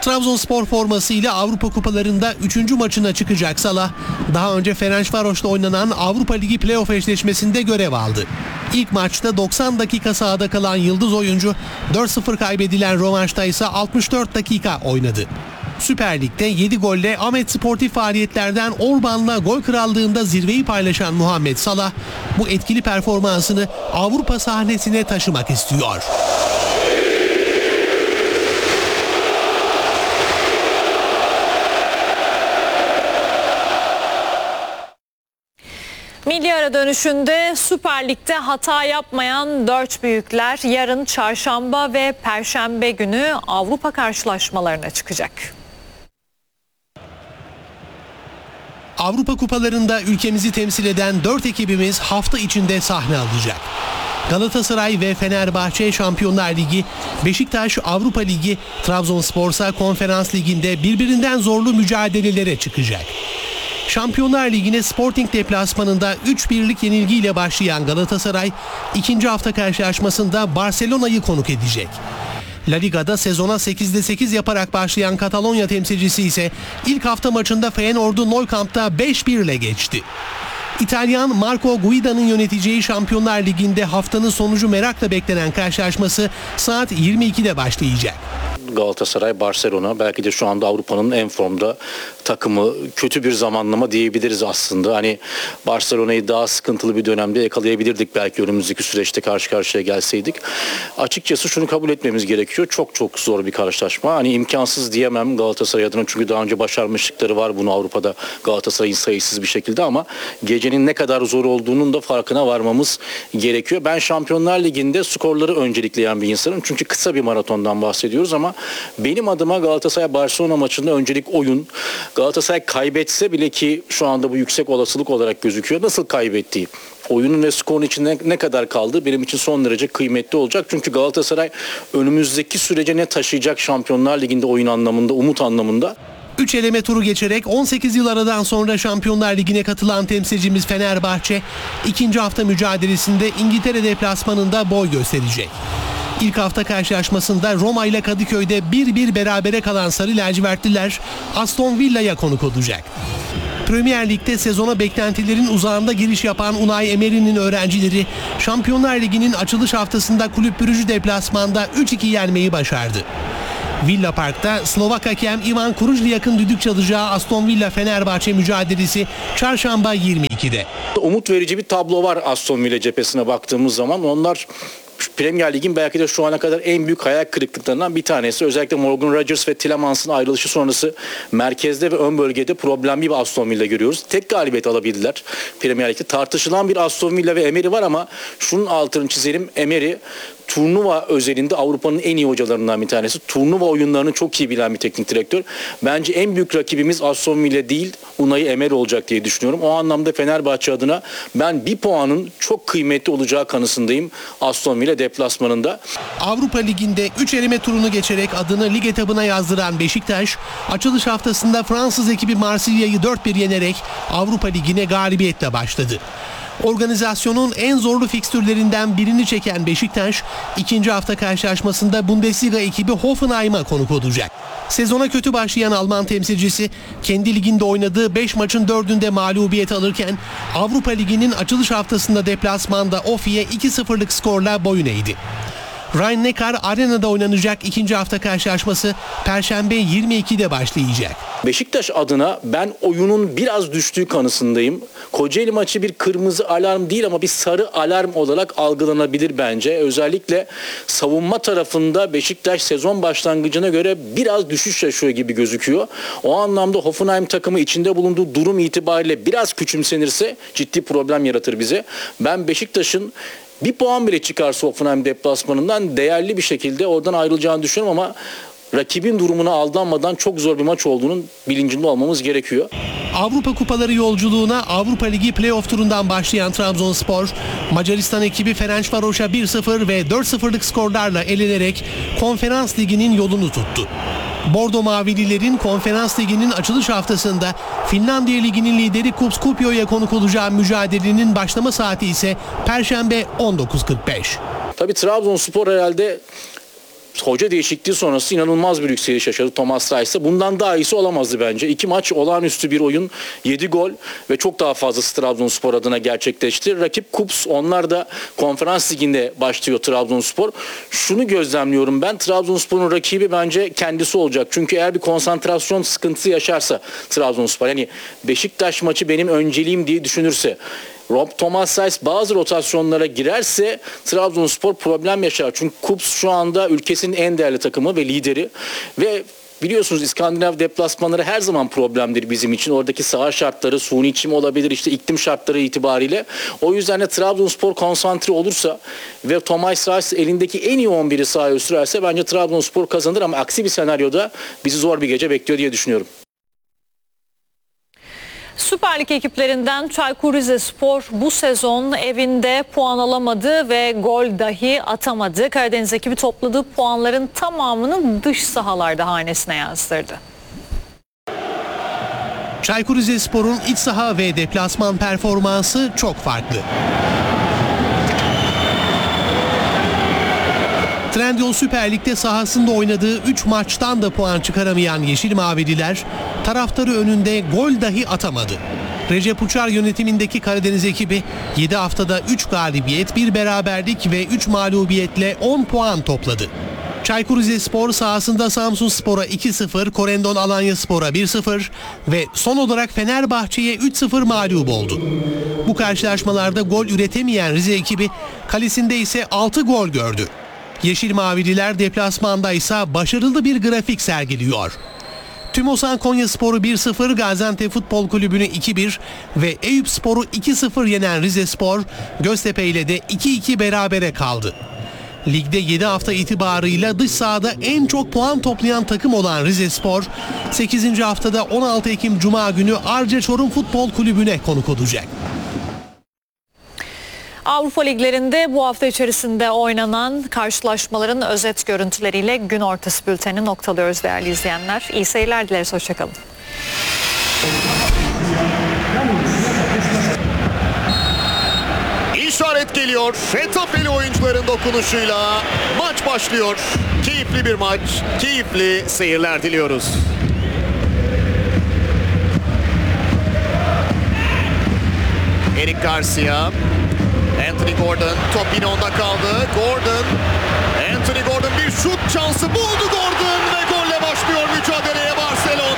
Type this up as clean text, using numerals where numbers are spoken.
Trabzonspor formasıyla Avrupa Kupalarında 3. maçına çıkacak Salah, daha önce Ferencvaros'ta oynanan Avrupa Ligi playoff eşleşmesinde görev aldı. İlk maçta 90 dakika sahada kalan yıldız oyuncu 4-0 kaybedilen rövanşta ise 64 dakika oynadı. Süper Lig'de 7 golle Ahmet sportif faaliyetlerden Orban'la gol krallığında zirveyi paylaşan Muhammed Salah bu etkili performansını Avrupa sahnesine taşımak istiyor. Milli ara dönüşünde Süper Lig'de hata yapmayan 4 büyükler yarın çarşamba ve perşembe günü Avrupa karşılaşmalarına çıkacak. Avrupa Kupalarında ülkemizi temsil eden 4 ekibimiz hafta içinde sahne alacak. Galatasaray ve Fenerbahçe Şampiyonlar Ligi, Beşiktaş Avrupa Ligi, Trabzonspor'sa Konferans Ligi'nde birbirinden zorlu mücadelelere çıkacak. Şampiyonlar Ligi'ne Sporting deplasmanında 3-1'lik yenilgiyle başlayan Galatasaray, ikinci hafta karşılaşmasında Barcelona'yı konuk edecek. La Liga'da sezona 8'de 8 yaparak başlayan Katalonya temsilcisi ise ilk hafta maçında Feyenoord'u Nou Camp'ta 5-1 ile geçti. İtalyan Marco Guida'nın yöneteceği Şampiyonlar Ligi'nde haftanın sonucu merakla beklenen karşılaşması saat 22'de başlayacak. Galatasaray, Barcelona belki de şu anda Avrupa'nın en formda takımı, kötü bir zamanlama diyebiliriz aslında. Hani Barcelona'yı daha sıkıntılı bir dönemde yakalayabilirdik belki önümüzdeki süreçte karşı karşıya gelseydik. Açıkçası şunu kabul etmemiz gerekiyor. Çok çok zor bir karşılaşma. Hani imkansız diyemem Galatasaray adına çünkü daha önce başarmışlıkları var bunu Avrupa'da Galatasaray'ın sayısız bir şekilde ama gecenin ne kadar zor olduğunun da farkına varmamız gerekiyor. Ben Şampiyonlar Ligi'nde skorları öncelikleyen bir insanım. Çünkü kısa bir maratondan bahsediyoruz ama benim adıma Galatasaray-Barcelona maçında öncelik oyun. Galatasaray kaybetse bile ki şu anda bu yüksek olasılık olarak gözüküyor. Nasıl kaybettiği, oyunun ve skorun içinde ne kadar kaldı benim için son derece kıymetli olacak. Çünkü Galatasaray önümüzdeki sürece ne taşıyacak Şampiyonlar Ligi'nde oyun anlamında, umut anlamında. 3 eleme turu geçerek 18 yıl aradan sonra Şampiyonlar Ligi'ne katılan temsilcimiz Fenerbahçe, ikinci hafta mücadelesinde İngiltere deplasmanında boy gösterecek. İlk hafta karşılaşmasında Roma ile Kadıköy'de 1-1 berabere kalan Sarı Lacivertliler Aston Villa'ya konuk olacak. Premier Lig'de sezona beklentilerin uzağında giriş yapan Unai Emery'nin öğrencileri Şampiyonlar Ligi'nin açılış haftasında Kulüp Brugge deplasmanda 3-2 yenmeyi başardı. Villa Park'ta Slovak hakem Ivan Kurujliak'ın düdük çalacağı Aston Villa Fenerbahçe mücadelesi çarşamba 22'de. Umut verici bir tablo var Aston Villa cephesine baktığımız zaman. Onlar Premier Lig'in belki de şu ana kadar en büyük hayal kırıklıklarından bir tanesi. Özellikle Morgan Rodgers ve Tillemans'ın ayrılışı sonrası merkezde ve ön bölgede problemli bir Aston Villa görüyoruz. Tek galibiyet alabildiler Premier Lig'de. Tartışılan bir Aston Villa ve Emery var ama şunun altını çizelim. Emery turnuva özelinde Avrupa'nın en iyi hocalarından bir tanesi. Turnuva oyunlarını çok iyi bilen bir teknik direktör. Bence en büyük rakibimiz Aston Villa değil, Unai Emery olacak diye düşünüyorum. O anlamda Fenerbahçe adına ben bir puanın çok kıymetli olacağı kanısındayım Aston Villa deplasmanında. Avrupa Ligi'nde 3 eleme turunu geçerek adını lig etabına yazdıran Beşiktaş, açılış haftasında Fransız ekibi Marsilya'yı 4-1 yenerek Avrupa Ligi'ne galibiyetle başladı. Organizasyonun en zorlu fikstürlerinden birini çeken Beşiktaş, ikinci hafta karşılaşmasında Bundesliga ekibi Hoffenheim'a konuk olacak. Sezona kötü başlayan Alman temsilcisi, kendi liginde oynadığı 5 maçın 4'ünde mağlubiyet alırken, Avrupa Ligi'nin açılış haftasında deplasmanda Ofi'ye 2-0'lık skorla boyun eğdi. Rhein-Neckar Arena'da oynanacak ikinci hafta karşılaşması Perşembe 22'de başlayacak. Beşiktaş adına ben oyunun biraz düştüğü kanısındayım. Kocaeli maçı bir kırmızı alarm değil ama bir sarı alarm olarak algılanabilir bence. Özellikle savunma tarafında Beşiktaş sezon başlangıcına göre biraz düşüş yaşıyor gibi gözüküyor. O anlamda Hoffenheim takımı içinde bulunduğu durum itibariyle biraz küçümsenirse ciddi problem yaratır bize. Ben Beşiktaş'ın bir puan bile çıkarsa Hoffenheim deplasmanından değerli bir şekilde oradan ayrılacağını düşünüyorum ama rakibin durumuna aldanmadan çok zor bir maç olduğunun bilincinde olmamız gerekiyor. Avrupa Kupaları yolculuğuna Avrupa Ligi playoff turundan başlayan Trabzonspor, Macaristan ekibi Ferencvaros'a 1-0 ve 4-0'lık skorlarla elenerek Konferans Ligi'nin yolunu tuttu. Bordo Mavililerin Konferans Ligi'nin açılış haftasında Finlandiya Ligi'nin lideri KuPS Kuopio'ya konuk olacağı mücadelenin başlama saati ise Perşembe 19.45. Tabii Trabzonspor herhalde hoca değişikliği sonrası inanılmaz bir yükseliş yaşadı Thomas Reis'e. Bundan daha iyisi olamazdı bence. 2 maç olağanüstü bir oyun, 7 gol ve çok daha fazlası Trabzonspor adına gerçekleşti. Rakip Kups, onlar da Konferans Ligi'nde başlıyor Trabzonspor. Şunu gözlemliyorum ben, Trabzonspor'un rakibi bence kendisi olacak. Çünkü eğer bir konsantrasyon sıkıntısı yaşarsa Trabzonspor, yani Beşiktaş maçı benim önceliğim diye düşünürse, Thomas Reis bazı rotasyonlara girerse Trabzonspor problem yaşar. Çünkü Kups şu anda ülkesinin en değerli takımı ve lideri ve biliyorsunuz İskandinav deplasmanları her zaman problemdir bizim için. Oradaki saha şartları, suni çim olabilir, işte iklim şartları itibariyle. O yüzden de Trabzonspor konsantre olursa ve Thomas Reis elindeki en iyi 11'i sahaya sürerse bence Trabzonspor kazanır, ama aksi bir senaryoda bizi zor bir gece bekliyor diye düşünüyorum. Süper Lig ekiplerinden Çaykur Rizespor bu sezon evinde puan alamadı ve gol dahi atamadı. Karadeniz ekibi topladığı puanların tamamını dış sahalarda hanesine yazdırdı. Çaykur Rizespor'un iç saha ve deplasman performansı çok farklı. Trendyol Süper Lig'de sahasında oynadığı 3 maçtan da puan çıkaramayan Yeşil Mavililer taraftarı önünde gol dahi atamadı. Recep Uçar yönetimindeki Karadeniz ekibi 7 haftada 3 galibiyet, 1 beraberlik ve 3 mağlubiyetle 10 puan topladı. Çaykur Rizespor sahasında Samsunspor'a 2-0, Korendon Alanyaspor'a 1-0 ve son olarak Fenerbahçe'ye 3-0 mağlup oldu. Bu karşılaşmalarda gol üretemeyen Rize ekibi kalesinde ise 6 gol gördü. Yeşil Mavililer deplasmanda ise başarılı bir grafik sergiliyor. Tümosan Konyaspor'u 1-0, Gaziantep Futbol Kulübü'nü 2-1 ve Eyüpspor'u 2-0 yenen Rizespor, Göztepe ile de 2-2 berabere kaldı. Ligde 7 hafta itibarıyla dış sahada en çok puan toplayan takım olan Rizespor, 8. haftada 16 Ekim Cuma günü Arca Çorum Futbol Kulübü'ne konuk olacak. Avrupa liglerinde bu hafta içerisinde oynanan karşılaşmaların özet görüntüleriyle gün ortası bülteni noktalıyoruz değerli izleyenler. İyi seyirler dileriz, hoşçakalın. İşaret geliyor. Fetafeli oyuncuların dokunuşuyla maç başlıyor. Keyifli bir maç, keyifli seyirler diliyoruz. Eric Garcia, Anthony Gordon, top yine onda kaldı. Anthony Gordon bir şut şansı buldu Gordon ve golle başlıyor mücadeleye Barcelona.